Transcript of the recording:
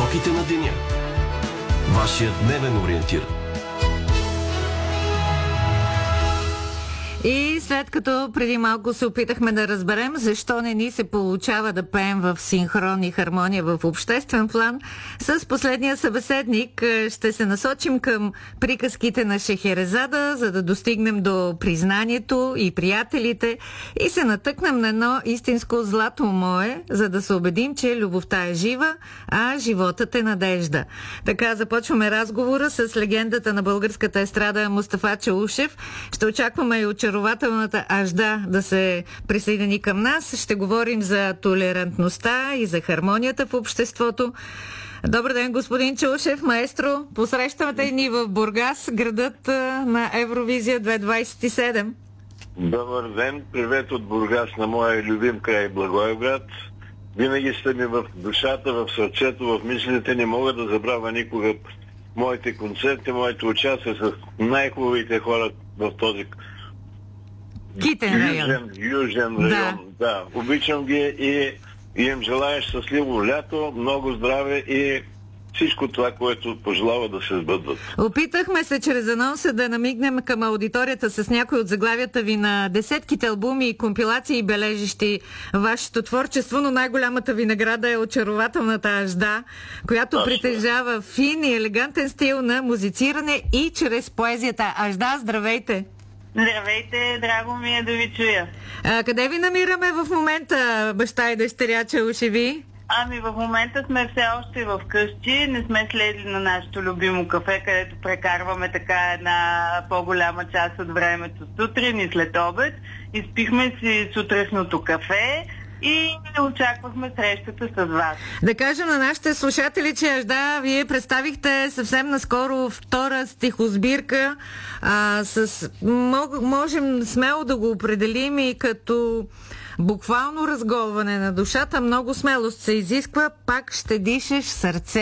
Насоките на деня. Вашият дневен ориентир. И след като преди малко се опитахме да разберем защо не ни се получава да пеем в синхрон и хармония в обществен план, с последния събеседник ще се насочим към приказките на Шехерезада, за да достигнем до признанието и приятелите и се натъкнем на едно истинско злато мое, за да се убедим, че любовта е жива, а животът е надежда. Така започваме разговора с легендата на българската естрада Мустафа Чаушев. Ще очакваме и очарователната Ажда да се присъедини към нас. Ще говорим за толерантността и за хармонията в обществото. Добър ден, господин Чаушев, маестро. Посрещаме ни в Бургас, градът на Евровизия 2027. Добър ден, привет от Бургас на моя любим край Благоевград. Винаги сте ми в душата, в сърцето, в мислите. Не мога да забравя никога моите концерти, моите участия с най-хубавите хора в този Китен район. Южен район. Да. Обичам ги и им желая щастливо лято, много здраве и всичко това, което пожелава да се сбъдват. Опитахме се чрез анонса да намигнем към аудиторията с някои от заглавията ви на десетките албуми, компилации и бележищи вашето творчество, но най-голямата ви награда е очарователната Ажда, която притежава фин и елегантен стил на музициране и чрез поезията. Ажда, здравейте! Здравейте, драго ми е да ви чуя. Къде ви намираме в момента, баща и дъщеря Чаушеви? Ами в момента сме все още в къщи, не сме следли на нашето любимо кафе, където прекарваме така една по-голяма част от времето сутрин и след обед. Изпихме си сутрешното кафе и очаквахме срещата с вас. Да кажем на нашите слушатели, че Ажда, вие представихте съвсем наскоро втора стихосбирка, можем смело да го определим и като буквално разголване на душата. Много смелост се изисква, пак ще дишеш сърце.